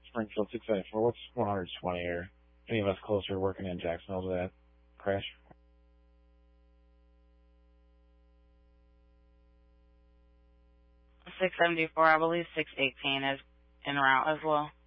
Springfield 694. What's 120 or any of us closer working in Jacksonville to that crash? $674, I believe $618 is en route as well.